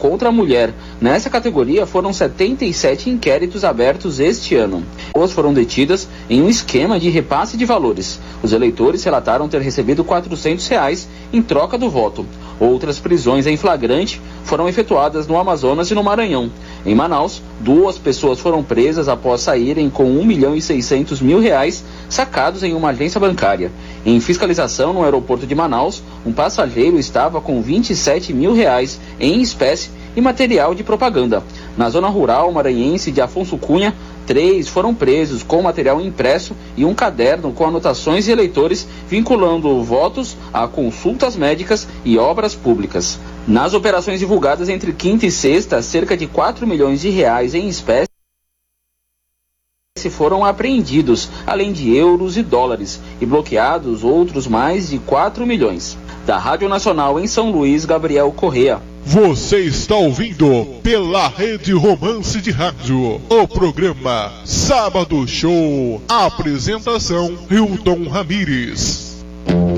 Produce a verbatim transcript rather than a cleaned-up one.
contra a mulher. Nessa categoria foram setenta e sete inquéritos abertos este ano. Pessoas foram detidas em um esquema de repasse de valores. Os eleitores relataram ter recebido quatrocentos reais em troca do voto. Outras prisões em flagrante foram efetuadas no Amazonas e no Maranhão. Em Manaus, duas pessoas foram presas após saírem com um milhão e seiscentos mil reais sacados em uma agência bancária. Em fiscalização no aeroporto de Manaus, um passageiro estava com vinte e sete mil reais em espécie e material de propaganda. Na zona rural maranhense de Afonso Cunha, três foram presos com material impresso e um caderno com anotações de eleitores vinculando votos a consultas médicas e obras públicas. Nas operações divulgadas entre quinta e sexta, cerca de quatro milhões de reais em espécie foram apreendidos, além de euros e dólares, e bloqueados outros mais de quatro milhões. Da Rádio Nacional em São Luís, Gabriel Correa. Você está ouvindo pela Rede Romance de Rádio o programa Sábado Show. Apresentação Hilton Ramires.